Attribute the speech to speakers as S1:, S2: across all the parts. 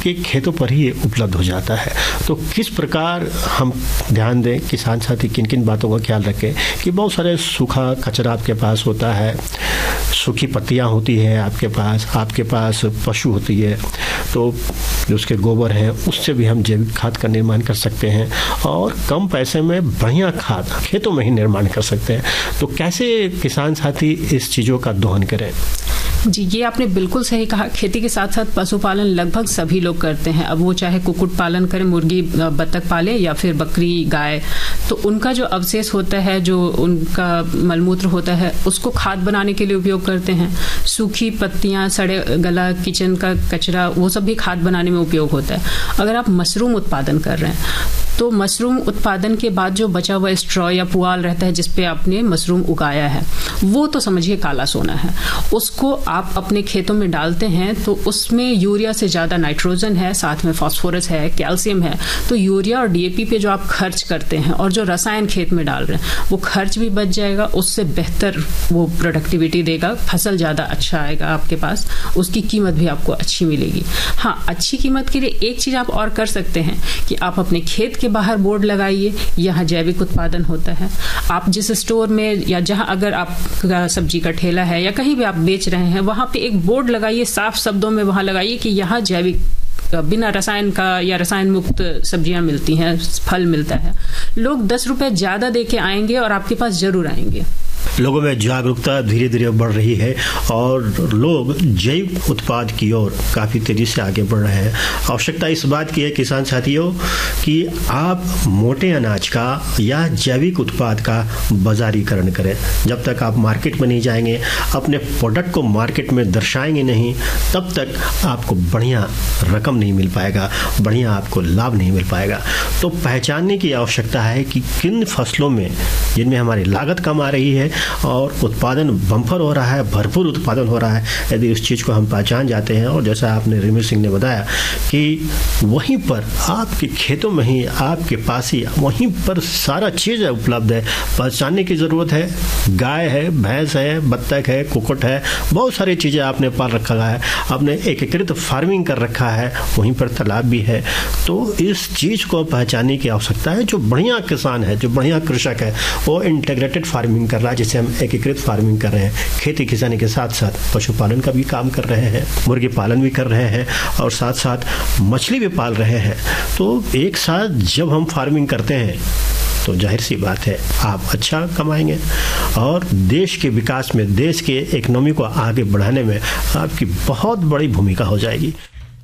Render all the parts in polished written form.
S1: आपके खेतों पर ही उपलब्ध हो जाता है। तो किस प्रकार हम ध्यान दें, किसान साथी किन किन बातों का ख्याल रखें कि बहुत सारे सूखा कचरा आपके पास होता है, सूखी पत्तियां होती है आपके पास पशु होती है, तो जो उसके गोबर है उससे भी हम जैविक खाद का निर्माण कर सकते हैं और कम पैसे में बढ़िया खाद खेतों में ही निर्माण कर सकते हैं। तो कैसे किसान साथी इस चीज़ों का दोहन करें?
S2: जी, ये आपने बिल्कुल सही कहा। खेती के साथ साथ पशुपालन लगभग सभी लोग करते हैं। अब वो चाहे कुक्कुट पालन करें, मुर्गी बत्तख पाले या फिर बकरी गाय, तो उनका जो अवशेष होता है, जो उनका मलमूत्र होता है, उसको खाद बनाने के लिए उपयोग करते हैं। सूखी पत्तियां, सड़े गला किचन का कचरा, वो सब भी खाद बनाने में उपयोग होता है। अगर आप मशरूम उत्पादन कर रहे हैं तो मशरूम उत्पादन के बाद जो बचा हुआ स्ट्रॉ या पुआल रहता है जिसपे आपने मशरूम उगाया है, वो तो समझिए काला सोना है। उसको आप अपने खेतों में डालते हैं तो उसमें यूरिया से ज़्यादा नाइट्रोजन है, साथ में फास्फोरस है, कैल्शियम है। तो यूरिया और डीएपी पे जो आप खर्च करते हैं और जो रसायन खेत में डाल रहे हैं, वो खर्च भी बच जाएगा, उससे बेहतर वो प्रोडक्टिविटी देगा, फसल ज़्यादा अच्छा आएगा आपके पास, उसकी कीमत भी आपको अच्छी मिलेगी। हाँ, अच्छी कीमत के लिए एक चीज़ आप और कर सकते हैं कि आप अपने खेत के बाहर बोर्ड लगाइए, यहाँ जैविक उत्पादन होता है। आप जिस स्टोर में या जहाँ अगर आपका सब्जी का ठेला है या कहीं भी आप बेच रहे हैं, वहाँ पे एक बोर्ड लगाइए, साफ शब्दों में वहाँ लगाइए कि यहाँ जैविक बिना रसायन का या रसायन मुक्त सब्जियां मिलती हैं, फल मिलता है। लोग 10 रुपए ज्यादा देके आएंगे और आपके पास जरूर आएंगे।
S1: लोगों में जागरूकता धीरे धीरे बढ़ रही है और लोग जैव उत्पाद की ओर काफ़ी तेज़ी से आगे बढ़ रहे हैं। आवश्यकता इस बात की है किसान साथियों कि आप मोटे अनाज का या जैविक उत्पाद का बाजारीकरण करें। जब तक आप मार्केट में नहीं जाएंगे, अपने प्रोडक्ट को मार्केट में दर्शाएंगे नहीं, तब तक आपको बढ़िया रकम नहीं मिल पाएगा, बढ़िया आपको लाभ नहीं मिल पाएगा। तो पहचानने की आवश्यकता है कि किन फसलों में जिनमें हमारी लागत कम आ रही है और उत्पादन बम्पर हो रहा है, भरपूर उत्पादन हो रहा है। यदि उस चीज़ को हम पहचान जाते हैं और जैसा आपने रिमी सिंह ने बताया कि वहीं पर आपके खेतों में ही, आपके पास ही वहीं पर सारा चीज़ उपलब्ध है, पहचानने की ज़रूरत है। गाय है, भैंस है, बत्तख है, कुक्कुट है, बहुत सारी चीज़ें आपने पाल रखा है, आपने एकीकृत फार्मिंग कर रखा है, वहीं पर तालाब भी है। तो इस चीज़ को पहचानने की आवश्यकता है। जो बढ़िया किसान है, जो बढ़िया कृषक है, वो इंटीग्रेटेड फार्मिंग कर रहा है, जिसे हम एकीकृत फार्मिंग कर रहे हैं। खेती किसानी के साथ साथ पशुपालन का भी काम कर रहे हैं, मुर्गी पालन भी कर रहे हैं और साथ साथ मछली भी पाल रहे हैं। तो एक साथ जब हम फार्मिंग करते हैं तो जाहिर सी बात है आप अच्छा कमाएंगे और देश के विकास में, देश के इकोनॉमी को आगे बढ़ाने में आपकी बहुत बड़ी भूमिका हो जाएगी।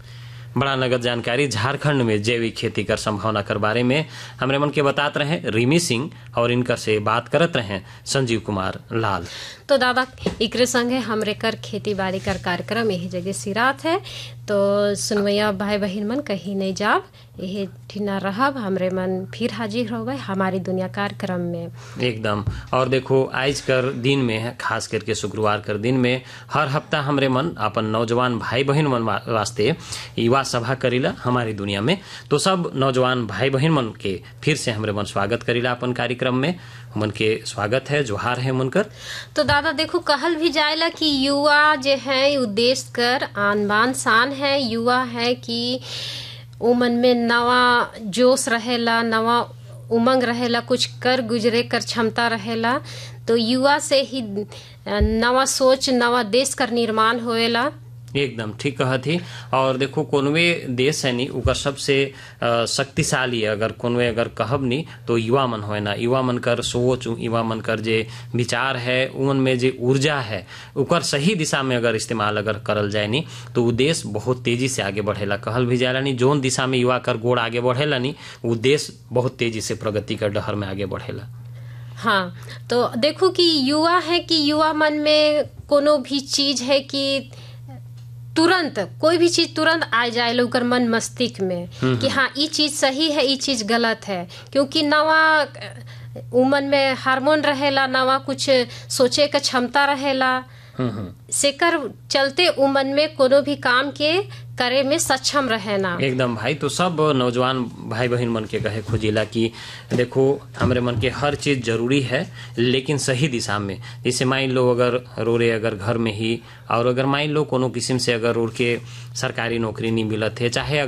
S3: बड़ा नगद जानकारी झारखंड में जैविक खेती कर संभावना कर बारे में हमरे मन के बतात रहे रिमी सिंह और इनकर से बात करत रहे संजीव कुमार लाल।
S4: तो दादा इकरे संगे हमरे कर खेती बाड़ी कर कार्यक्रम यही जगह सिरात है। तो सुनवैया भाई बहन मन कहीं नहीं जाब, यही ठिना रहब, हमरे मन फिर हाजिर हो गए हमारी दुनिया कार्यक्रम में
S3: एकदम। और देखो आज कर दिन में, खास करके शुक्रवार कर दिन में हर हफ्ता हमरे मन अपन नौजवान भाई बहन मन वास्ते युवा सभा करीला हमारी दुनिया में। तो सब नौजवान भाई बहन मन के फिर से हमरे मन स्वागत करीला अपन कार्यक्रम में। मन के स्वागत है, जोहार है मनकर।
S4: तो दादा देखो कहल भी जाएला कि युवा जो है उद्देश कर आन बान शान है। युवा है कि वो मन में नवा जोश रहेला, नवा उमंग रहेला, कुछ कर गुजरे कर क्षमता रहेला। तो युवा से ही नवा सोच, नवा देश कर निर्माण होएला।
S3: एकदम ठीक कहा थी। और देखो कोनवे देश है नी उका सबसे शक्तिशाली अगर कोनवे अगर कहब नी तो युवा मन होए ना। युवा मन कर सोच, युवा मन कर जे विचार है, उन में जे ऊर्जा है, उकर सही दिशा में अगर इस्तेमाल अगर करल जाए नी तो वो देश बहुत तेजी से आगे बढ़ेला। कहल भी जाला नी जोन दिशा में युवा कर गोड़ आगे बढ़ेला नी वो देश बहुत तेजी से प्रगति कर डहर में आगे बढ़ेला।
S4: हाँ, तो देखो कि युवा है कि युवा मन में कोनो भी चीज है कि तुरंत कोई भी चीज तुरंत आ जाए लोकर मन मस्तिष्क में कि हाँ ये चीज सही है, ये चीज गलत है। क्योंकि नवा उमन में हार्मोन रहेला, नवा कुछ सोचे का क्षमता रहेला, सेकर चलते उमन में कोनो भी काम के करे में सक्षम रहना।
S3: एकदम भाई। तो सब नौजवान भाई बहन मन के कहे खोजिला कि देखो हमरे मन के हर चीज जरूरी है लेकिन सही दिशा में। जैसे मान लो अगर रोरे अगर घर में ही और अगर मान लो कोनो किस्म से अगर रोड के सरकारी नौकरी नहीं मिलत है, चाहे